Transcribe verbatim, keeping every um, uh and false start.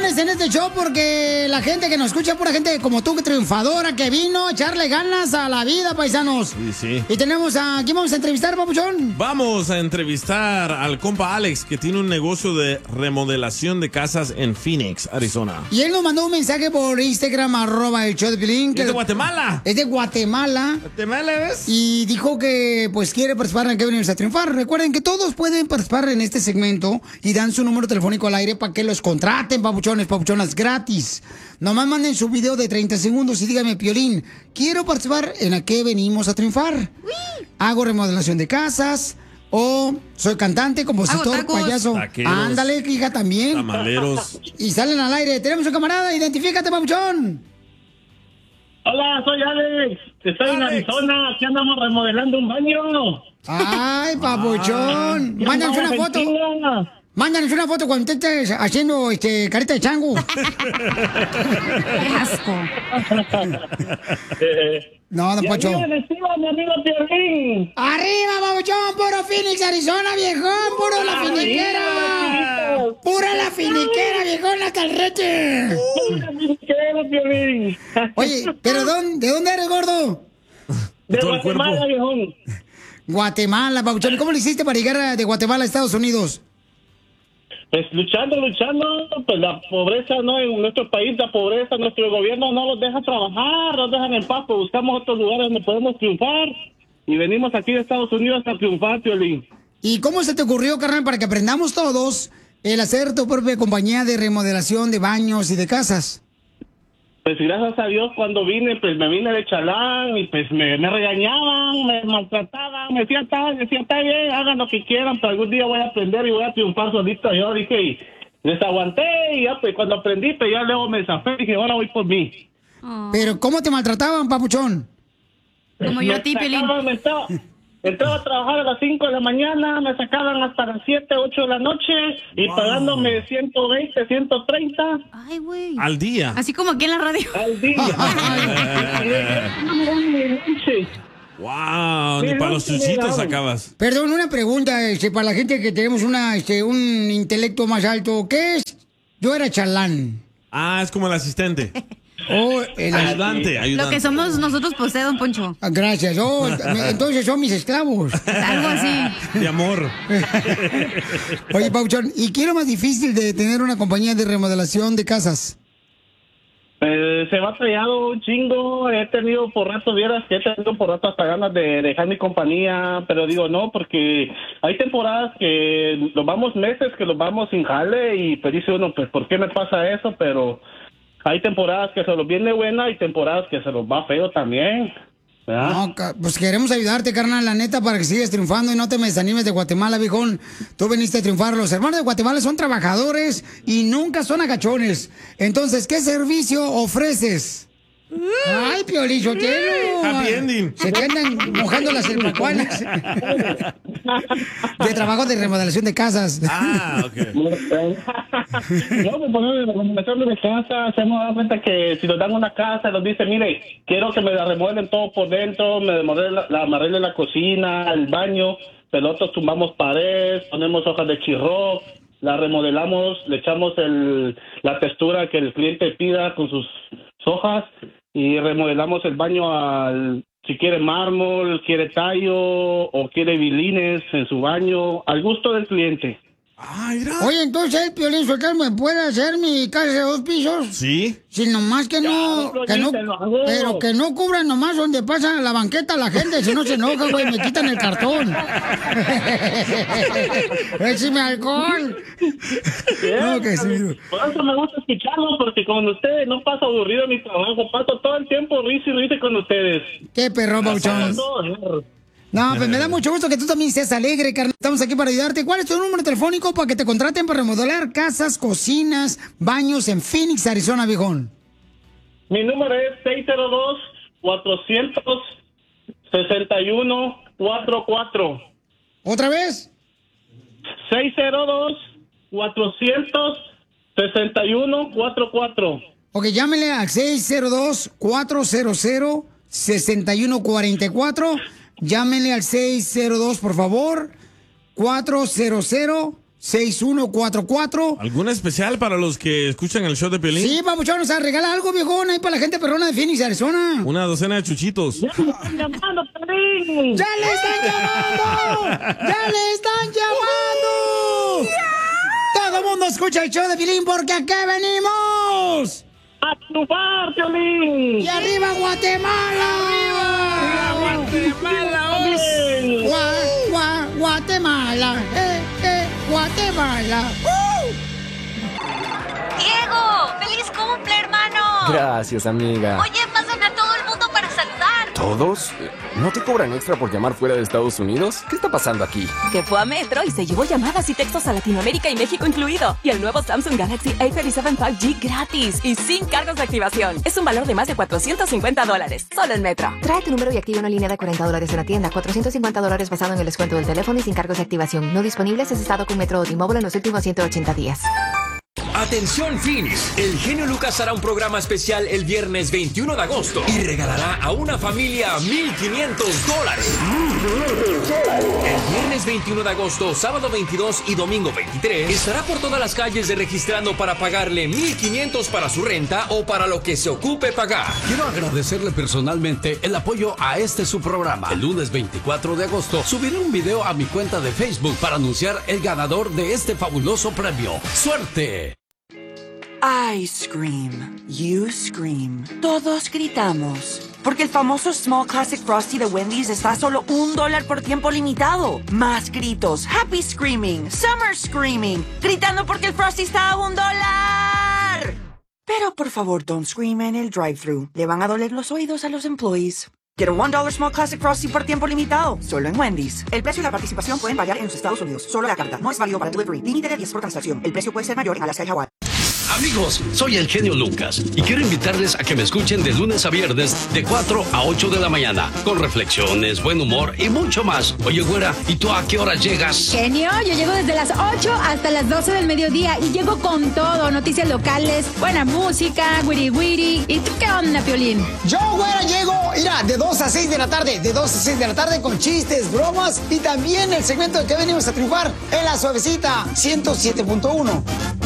emociones en este show porque la gente que nos escucha, pura gente como tú, que triunfadora, que vino a echarle ganas a la vida, paisanos. Sí, sí. Y tenemos a... ¿Quién vamos a entrevistar, papuchón? Vamos a entrevistar al compa Alex, que tiene un negocio de remodelación de casas en Phoenix, Arizona. Y él nos mandó un mensaje por Instagram, arroba el show de Piolín. ¿Es de Guatemala? Es de Guatemala. ¿Guatemala ves? Y dijo que pues quiere participar en que venimos a triunfar. Recuerden que todos pueden participar en este segmento y dan su número telefónico al aire para que los contraten, papuchones, papuchonas, gratis. Nomás manden su video de treinta segundos y díganme, Piolín, quiero participar en a qué venimos a triunfar. ¡Uy! Hago remodelación de casas o soy cantante, compositor, payaso. Taqueros, ándale, hija, también. Tamaleros. Y salen al aire. Tenemos un camarada, identifícate, papuchón. Hola, soy Alex. Estoy Alex. en Arizona. Aquí andamos remodelando un baño. Ay, papuchón. Ah, Mándanos una foto. Mándanos una foto cuando estés haciendo este, carita de chango. Qué asco. No, don Pocho. Arriba, mi amigo Piolín. Arriba, papuchón, puro Phoenix, Arizona, viejón, puro la finiquera. Pura la finiquera, viejón, hasta el reche. Pura la finiquera, Piolín. Oye, pero ¿dónde, ¿de dónde eres, gordo? De Guatemala, viejón. Guatemala, papuchón. ¿Cómo le hiciste para llegar de Guatemala a Estados Unidos? Pues luchando, luchando, pues la pobreza, ¿no? En nuestro país, la pobreza, nuestro gobierno no los deja trabajar, no los dejan en paz, pues buscamos otros lugares donde podemos triunfar y venimos aquí de Estados Unidos a triunfar, Piolín. ¿Y cómo se te ocurrió, carnal, para que aprendamos todos el hacer tu propia compañía de remodelación de baños y de casas? Pues gracias a Dios cuando vine, pues me vine de chalán y pues me, me regañaban, me maltrataban, me decían, está, me decían, está bien, hagan lo que quieran, pero algún día voy a aprender y voy a triunfar solito. Yo dije, y les aguanté y ya pues cuando aprendí, pues ya luego me zafé y dije, ahora voy por mí. Oh. ¿Pero cómo te maltrataban, papuchón? Como yo a ti, Piolín. Entraba a trabajar a las cinco de la mañana, me sacaban hasta las siete, ocho de la noche y wow. pagándome ciento veinte, ciento treinta. Ay, güey. Al día. Así como aquí en la radio. Al día. Wow, ni para los chuchitos sacabas. Perdón, una pregunta, este, para la gente que tenemos una, este, un intelecto más alto. ¿Qué es? Yo era chalán. Ah, es como el asistente. Oh, el ayudante, ayudante. Lo que somos nosotros, pues, don Poncho. Ah, gracias. Oh, entonces son mis esclavos. Algo así. De amor. Oye, Pauchón, ¿y qué es lo más difícil de tener una compañía de remodelación de casas? Eh, se me ha peleado un chingo. He tenido por rato, vieras que he tenido por rato hasta ganas de dejar mi compañía, pero digo no, porque hay temporadas que nos vamos meses, que nos vamos sin jale y pues dice uno, pues, ¿por qué me pasa eso? Pero hay temporadas que se los viene buena y temporadas que se los va feo también. ¿verdad? No, pues queremos ayudarte, carnal, la neta, para que sigas triunfando y no te me desanimes de Guatemala, viejón. Tú veniste a triunfar. Los hermanos de Guatemala son trabajadores y nunca son agachones. Entonces, ¿qué servicio ofreces? Ay, Piolín Sotelo. Happy ending. Se te andan mojando las hermacuanas. De trabajo de remodelación de casas. Ah, ok. No, pues por la remodelación de casa, se hemos dado cuenta que si nos dan una casa, nos dicen, mire, quiero que me la remueven todo por dentro, me arreglen la, la, me arreglen la cocina, el baño, pero nosotros tumbamos paredes, ponemos hojas de chirro, la remodelamos, le echamos el, la textura que el cliente pida con sus hojas y remodelamos el baño al, si quiere mármol, quiere tallo o quiere vilines en su baño, al gusto del cliente. Ah, mira. Oye, entonces el Piolín Sotelo me puede hacer mi casa de dos pisos. Sí. Si nomás que no, Ya, que no, te lo hago. pero que no cubran nomás donde pasa la banqueta la gente, si no se enoja, güey, me quitan el cartón. Écheme alcohol. No, que sí. Por eso me gusta escucharlo, porque con ustedes no paso aburrido en mi trabajo, paso todo el tiempo risa y risa con ustedes. Qué perro, Bauchón. No, pues me da mucho gusto que tú también seas alegre, carnal. Estamos aquí para ayudarte. ¿Cuál es tu número telefónico para que te contraten para remodelar casas, cocinas, baños en Phoenix, Arizona, viejón? Mi número es seis cero dos, cuatrocientos sesenta y uno, cuarenta y cuatro. ¿Otra vez? seis cero dos, cuatrocientos sesenta y uno, cuarenta y cuatro. Ok, llámele al seis cero dos, cuatrocientos, sesenta y uno cuarenta y cuatro. Llámenle al seis cero dos, por favor, cuatrocientos, seis uno cuatro cuatro. ¿Alguna especial para los que escuchan el show de Piolín? Sí, papuchón, o sea, regala algo, viejón, ahí para la gente perrona de Phoenix, Arizona. Una docena de chuchitos. ¡Ya le están llamando, Piolín! ¡Ya le están llamando! ¡Ya le están llamando! Todo el mundo escucha el show de Piolín porque aquí venimos. ¡A triunfar, Piolín! ¡Y arriba Guatemala! ¡Arriba Guatemala! Gua, gua, Guatemala, eh, eh, Guatemala. ¡Uh! ¡Diego! ¡Feliz cumple, hermano! Gracias, amiga. Oye, pasan a todo el mundo para saludar. ¿Todos? ¿No te cobran extra por llamar fuera de Estados Unidos? ¿Qué está pasando aquí? Que fue a Metro y se llevó llamadas y textos a Latinoamérica y México incluido. Y el nuevo Samsung Galaxy A treinta y siete cinco G gratis y sin cargos de activación. Es un valor de más de cuatrocientos cincuenta dólares. Solo en Metro. Trae tu número y activa una línea de cuarenta dólares en la tienda. cuatrocientos cincuenta dólares basado en el descuento del teléfono y sin cargos de activación. No disponibles es estado con Metro o T-Mobile en los últimos ciento ochenta días. Atención Phoenix, el genio Lucas hará un programa especial el viernes veintiuno de agosto y regalará a una familia mil quinientos dólares. El viernes veintiuno de agosto, sábado veintidós y domingo veintitrés estará por todas las calles de registrando para pagarle mil quinientos para su renta o para lo que se ocupe pagar. Quiero agradecerle personalmente el apoyo a este su programa. El lunes veinticuatro de agosto subiré un video a mi cuenta de Facebook para anunciar el ganador de este fabuloso premio. ¡Suerte! I scream, you scream, todos gritamos. Porque el famoso Small Classic Frosty de Wendy's está a solo un dólar por tiempo limitado. Más gritos, happy screaming, summer screaming, gritando porque el Frosty está a un dólar. Pero por favor, don't scream en el drive-thru. Le van a doler los oídos a los employees. Quiero un dólar Small Classic Frosty por tiempo limitado, solo en Wendy's. El precio y la participación pueden variar en los Estados Unidos. Solo la carta. No es válido para delivery. Límite de diez por transacción. El precio puede ser mayor en Alaska y Hawái. Amigos, soy el genio Lucas y quiero invitarles a que me escuchen de lunes a viernes de cuatro a ocho de la mañana con reflexiones, buen humor y mucho más. Oye, güera, ¿y tú a qué hora llegas? Genio, yo llego desde las ocho hasta las doce del mediodía y llego con todo, noticias locales, buena música, wiri wiri. ¿Y tú qué onda, Piolín? Yo, güera, llego, mira, de dos a seis de la tarde, de dos a seis de la tarde con chistes, bromas y también el segmento de que venimos a triunfar en La Suavecita ciento siete punto uno.